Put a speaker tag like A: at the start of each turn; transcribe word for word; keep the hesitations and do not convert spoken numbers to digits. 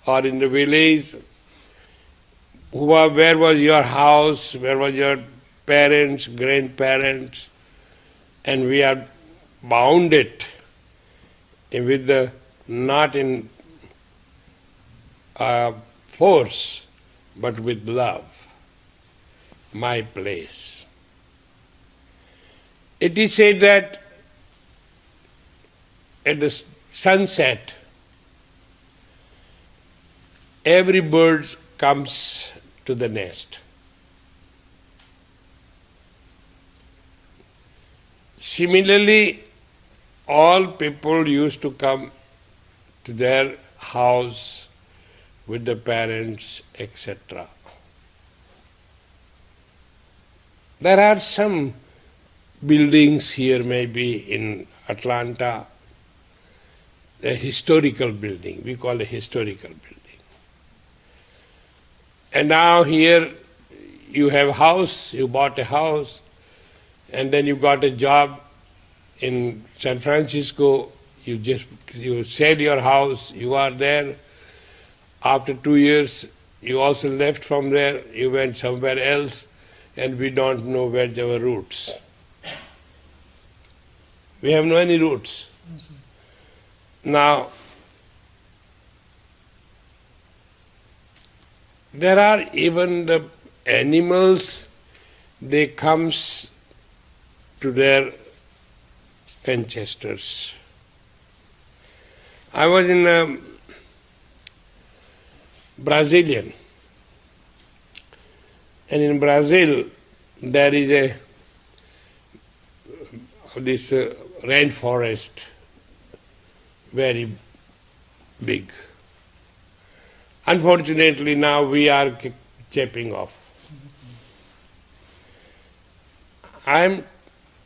A: or in the village, who are, where was your house, where was your parents, grandparents, and we are bounded with the, not in uh, force, but with love. My place. It is said that at the sunset, every bird comes to the nest. Similarly, all people used to come to their house with the parents, et cetera. There are some buildings here, maybe in Atlanta, a historical building, we call it historical building. And now here you have a house, you bought a house, and then you got a job in San Francisco, you just, you sell your house, you are there. After two years, you also left from there, you went somewhere else, and we don't know where's our roots. We have no any roots. Yes, now, there are even the animals, they comes to their ancestors. I was in a Brazilian, and in Brazil there is a this uh, rainforest, very big. Unfortunately, now we are chipping off. I am